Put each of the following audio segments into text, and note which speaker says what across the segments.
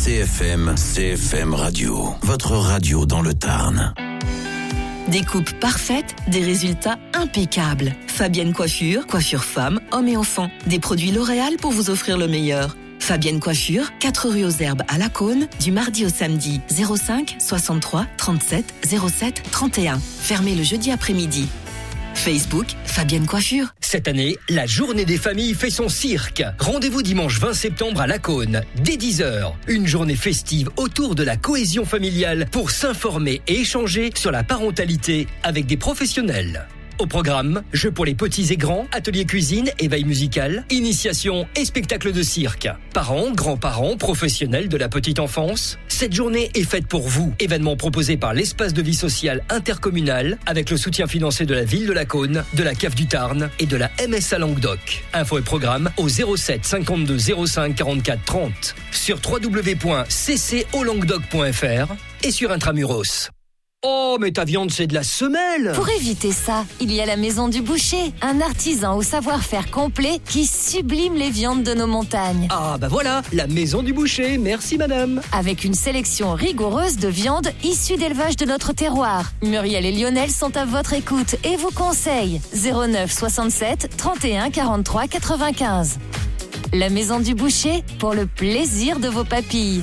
Speaker 1: CFM Radio, votre radio dans le Tarn.
Speaker 2: Des coupes parfaites, des résultats impeccables. Fabienne Coiffure, coiffure femme, hommes et enfants. Des produits L'Oréal pour vous offrir le meilleur. Fabienne Coiffure, 4 rue aux Herbes à La Cône, du mardi au samedi, 05 63 37 07 31. Fermé le jeudi après-midi. Facebook, Fabienne Coiffure.
Speaker 3: Cette année, la journée des familles fait son cirque. Rendez-vous dimanche 20 septembre à La Cône, dès 10h. Une journée festive autour de la cohésion familiale pour s'informer et échanger sur la parentalité avec des professionnels. Au programme, jeux pour les petits et grands, ateliers cuisine, éveil musical, initiation et spectacle de cirque. Parents, grands-parents, professionnels de la petite enfance, cette journée est faite pour vous. Événement proposé par l'espace de vie sociale intercommunal avec le soutien financier de la ville de La Cône, de la CAF du Tarn et de la MSA Languedoc. Info et programme au 07 52 05 44 30 sur www.ccolanguedoc.fr et sur Intramuros. Oh, mais ta viande, c'est de la semelle!
Speaker 4: Pour éviter ça, il y a la Maison du Boucher, un artisan au savoir-faire complet qui sublime les viandes de nos montagnes.
Speaker 3: Ah, bah voilà, la Maison du Boucher, merci madame.
Speaker 4: Avec une sélection rigoureuse de viandes issues d'élevage de notre terroir. Muriel et Lionel sont à votre écoute et vous conseillent 09 67 31 43 95. La Maison du Boucher, pour le plaisir de vos papilles.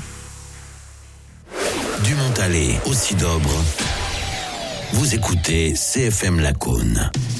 Speaker 1: Du Montalet au Sidobre, vous écoutez CFM La Cône.